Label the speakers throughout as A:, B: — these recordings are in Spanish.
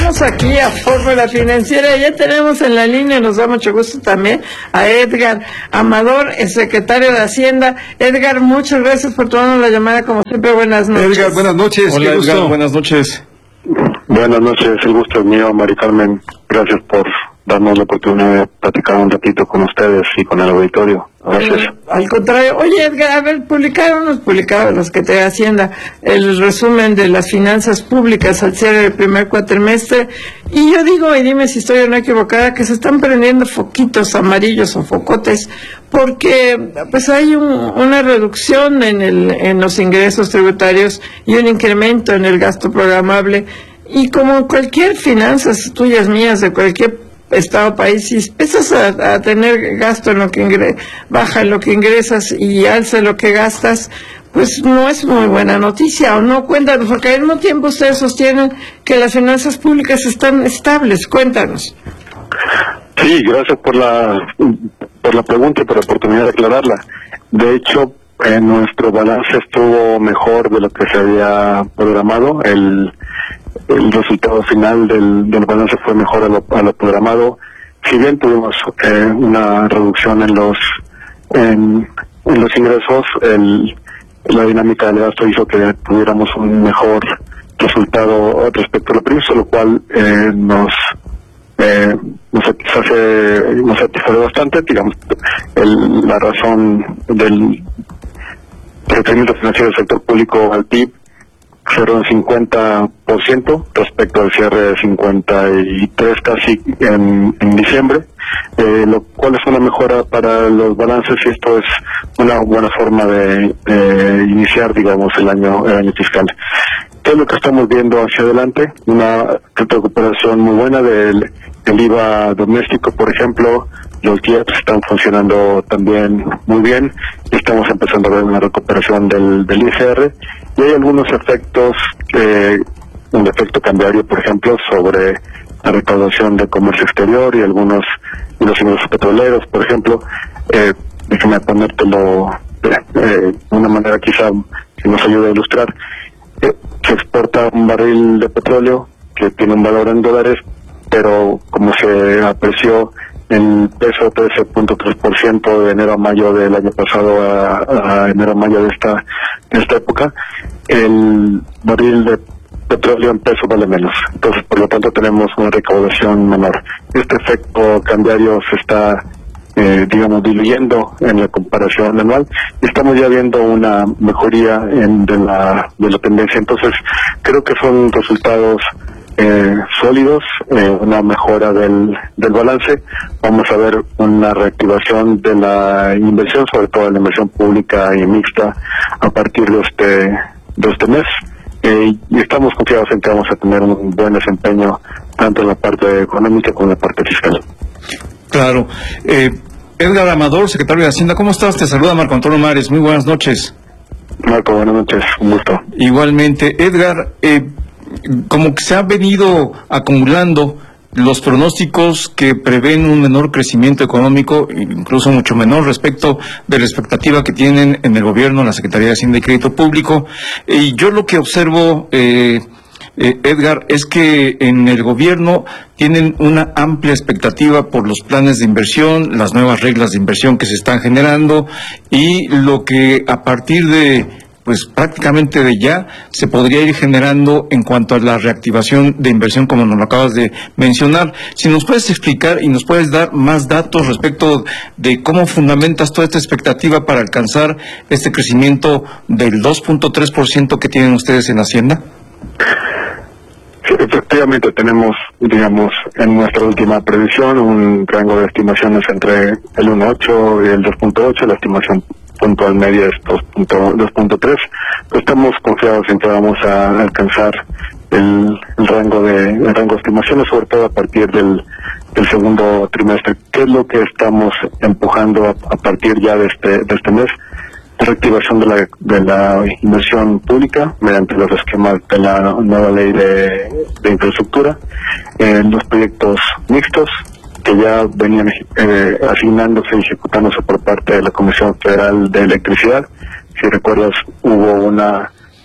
A: Seguimos aquí a Fórmula Financiera. Ya tenemos en la línea, nos da mucho gusto también, a Edgar Amador, el secretario de Hacienda. Edgar, muchas gracias por tomarnos la llamada, como siempre. Buenas noches.
B: Edgar, buenas noches.
C: Hola, Edgar, buenas noches.
D: Buenas noches, el gusto es mío, Mari Carmen. Gracias por darnos la oportunidad de platicar un ratito con ustedes y con el auditorio. Gracias.
A: Al contrario. Oye, Edgar, a ver, publicaron los que te Hacienda el resumen de las finanzas públicas al cierre del primer cuatrimestre, y yo digo, y dime si estoy o no equivocada, que se están prendiendo foquitos amarillos o focotes, porque pues hay una reducción en los ingresos tributarios y un incremento en el gasto programable, y como cualquier finanzas tuyas, mías, de cualquier estado país, si empiezas a tener gasto en lo que baja en lo que ingresas y alza en lo que gastas, pues no es muy buena noticia, ¿o no? Cuéntanos, porque al mismo tiempo ustedes sostienen que las finanzas públicas están estables. Cuéntanos.
D: Sí, gracias por la pregunta y por la oportunidad de aclararla. De hecho, nuestro balance estuvo mejor de lo que se había programado. El resultado final del balance fue mejor a lo programado. Si bien tuvimos una reducción en los ingresos, la dinámica del gasto hizo que tuviéramos un mejor resultado respecto a lo previsto, lo cual nos satisface bastante. Digamos, la razón del requerimiento financiero del sector público al PIB cerró en 50% respecto al cierre de 53 casi en diciembre, lo cual es una mejora para los balances, y esto es una buena forma de iniciar, digamos, el año fiscal. ¿Qué es lo que estamos viendo hacia adelante? Una recuperación muy buena del IVA doméstico, por ejemplo. Los IEPS están funcionando también muy bien. Estamos empezando a ver una recuperación del ISR, y hay algunos efectos, un efecto cambiario, por ejemplo, sobre la recaudación de comercio exterior y los ingresos petroleros, por ejemplo. Déjame ponértelo de una manera quizá que nos ayude a ilustrar. Se exporta un barril de petróleo que tiene un valor en dólares, pero como se apreció el peso 13.3% de enero a mayo del año pasado a enero a mayo de esta época, el barril de petróleo en peso vale menos. Entonces, por lo tanto, tenemos una recaudación menor. Este efecto cambiario se está diluyendo en la comparación anual, y estamos ya viendo una mejoría de la tendencia. Entonces, creo que son resultados sólidos, una mejora del balance. Vamos a ver una reactivación de la inversión, sobre todo de la inversión pública y mixta, a partir de este mes, y estamos confiados en que vamos a tener un buen desempeño tanto en la parte económica como en la parte fiscal.
C: Claro. Edgar Amador, secretario de Hacienda, ¿cómo estás? Te saluda Marco Antonio Mares. Muy buenas noches.
D: Marco, buenas noches, un gusto.
C: Igualmente. Edgar, como que se han venido acumulando los pronósticos que prevén un menor crecimiento económico, incluso mucho menor respecto de la expectativa que tienen en el gobierno, en la Secretaría de Hacienda y Crédito Público. Y yo lo que observo, Edgar, es que en el gobierno tienen una amplia expectativa por los planes de inversión, las nuevas reglas de inversión que se están generando, y lo que a partir de pues prácticamente de ya se podría ir generando en cuanto a la reactivación de inversión, como nos lo acabas de mencionar. Si nos puedes explicar y nos puedes dar más datos respecto de cómo fundamentas toda esta expectativa para alcanzar este crecimiento del 2.3% que tienen ustedes en Hacienda.
D: Sí, efectivamente tenemos, digamos, en nuestra última previsión un rango de estimaciones entre el 1.8 y el 2.8, la estimación puntual media es 2.3. Estamos confiados en que vamos a alcanzar el rango de estimaciones, sobre todo a partir del segundo trimestre. ¿Qué es lo que estamos empujando a partir ya de este mes? Reactivación de la inversión pública mediante los esquemas de la nueva ley de infraestructura, los proyectos mixtos que ya venían asignándose y ejecutándose por parte de la Comisión Federal de Electricidad. Si recuerdas, hubo una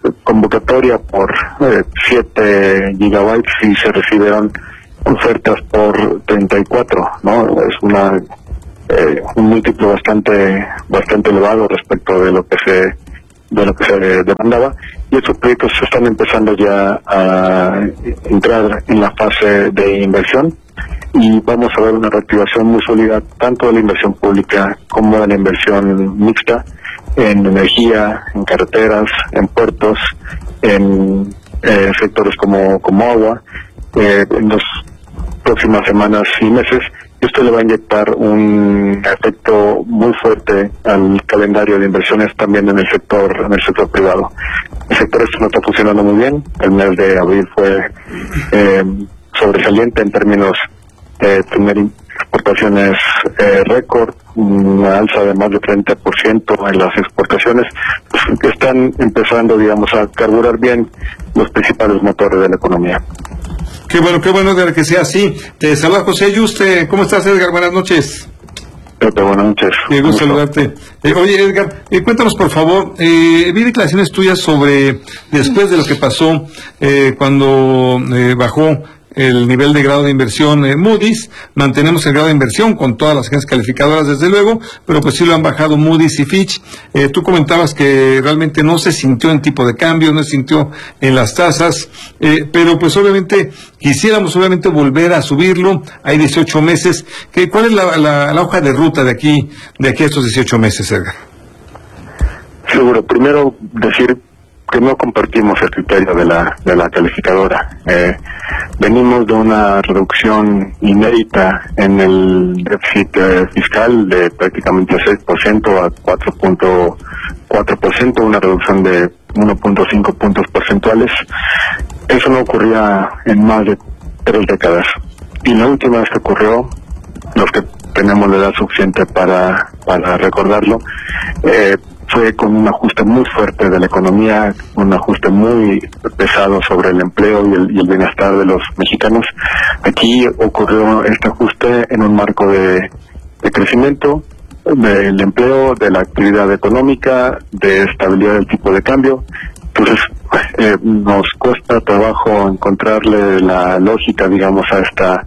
D: convocatoria por 7 gigabytes y se recibieron ofertas por 34, ¿no? Es un múltiplo bastante elevado respecto de lo que se demandaba, y esos proyectos se están empezando ya a entrar en la fase de inversión, y vamos a ver una reactivación muy sólida tanto de la inversión pública como de la inversión mixta en energía, en carreteras, en puertos, en sectores como agua, en las próximas semanas y meses. Esto le va a inyectar un efecto muy fuerte al calendario de inversiones también en el sector privado. El sector no está funcionando muy bien. El mes de abril fue sobresaliente en términos de tener exportaciones récord, una alza de más de 30% en las exportaciones, que están empezando, digamos, a carburar bien los principales motores de la economía.
B: Qué bueno, Edgar, que sea así. Te saluda José Yuste. ¿Cómo estás, Edgar? Buenas noches.
D: Pepe, buenas noches.
B: Qué gusto saludarte. Oye, Edgar, cuéntanos, por favor, vi declaraciones tuyas sobre, después de lo que pasó cuando bajó el nivel de grado de inversión Moody's, mantenemos el grado de inversión con todas las agencias calificadoras, desde luego, pero pues sí lo han bajado Moody's y Fitch. Tú comentabas que realmente no se sintió en tipo de cambio, no se sintió en las tasas, pero pues obviamente quisiéramos volver a subirlo. Hay 18 meses. ¿Cuál es la hoja de ruta de aquí a estos 18 meses, Edgar?
D: Seguro. Primero decir que no compartimos el criterio de la calificadora. Venimos de una reducción inédita en el déficit fiscal de prácticamente 6% a 4.4%, una reducción de 1.5 puntos porcentuales. Eso no ocurría en más de 3 décadas. Y la última vez que ocurrió, los que tenemos la edad suficiente para recordarlo, fue con un ajuste muy fuerte de la economía, un ajuste muy pesado sobre el empleo y el bienestar de los mexicanos. Aquí ocurrió este ajuste en un marco de crecimiento del empleo, de la actividad económica, de estabilidad del tipo de cambio. Entonces, nos cuesta trabajo encontrarle la lógica, digamos, a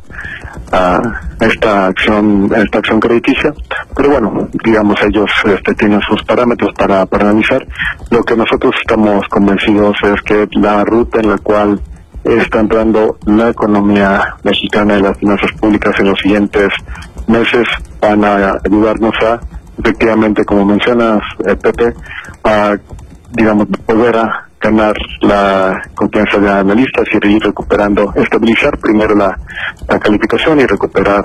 D: esta acción crediticia, pero bueno, digamos, ellos tienen sus parámetros para analizar. Lo que nosotros estamos convencidos es que la ruta en la cual está entrando la economía mexicana y las finanzas públicas en los siguientes meses van a ayudarnos a, efectivamente, como mencionas, Pepe, a, digamos, volver a ganar la confianza de analistas y ir recuperando, estabilizar primero la calificación y recuperar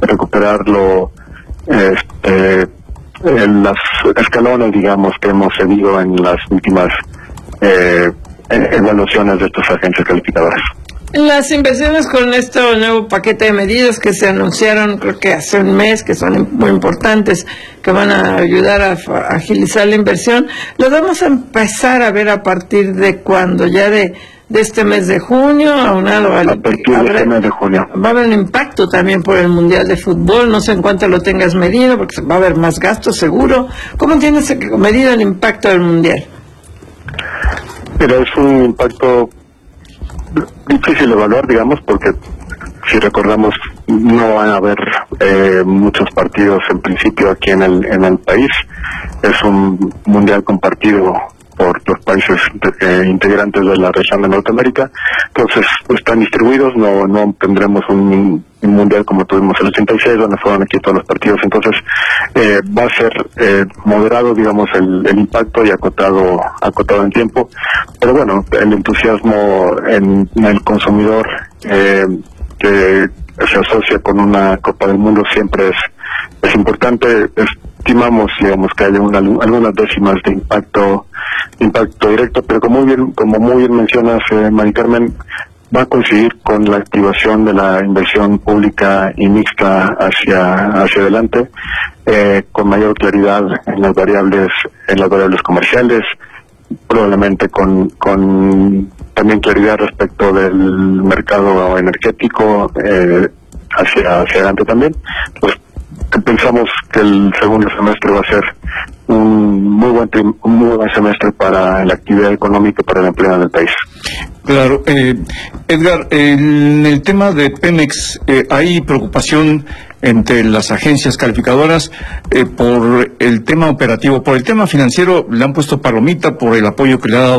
D: los escalones, digamos, que hemos seguido en las últimas evaluaciones de estas agencias calificadoras.
A: Las inversiones con este nuevo paquete de medidas que se anunciaron, creo que hace un mes, que son muy importantes, que van a ayudar a agilizar la inversión, las vamos a empezar a ver a partir de cuando, ya de este mes de junio, aunado al...
D: A partir de este mes de junio.
A: Va a haber un impacto también por el Mundial de Fútbol, no sé en cuánto lo tengas medido, porque va a haber más gastos seguro. ¿Cómo tienes medido el impacto del Mundial?
D: Pero es un impacto difícil de evaluar, digamos, porque si recordamos no van a haber muchos partidos en principio aquí en el país. Es un mundial compartido por los países integrantes de la región de Norteamérica, entonces están distribuidos, no tendremos un mundial como tuvimos el 86, donde fueron aquí todos los partidos. Entonces va a ser moderado, se el impacto y acotado en tiempo, pero bueno, el entusiasmo en el consumidor que se asocia con una Copa del Mundo siempre es importante. Estimamos, que haya algunas décimas de impacto directo, pero como muy bien mencionas, Mari Carmen, va a coincidir con la activación de la inversión pública y mixta hacia adelante, con mayor claridad en las variables comerciales, probablemente con también claridad respecto del mercado energético hacia adelante también. Pues pensamos que el segundo semestre va a ser un muy buen semestre para la actividad económica, para el empleo en el país.
C: Claro. Edgar, en el tema de Pemex, ¿hay preocupación entre las agencias calificadoras por el tema operativo? Por el tema financiero le han puesto palomita por el apoyo que le ha dado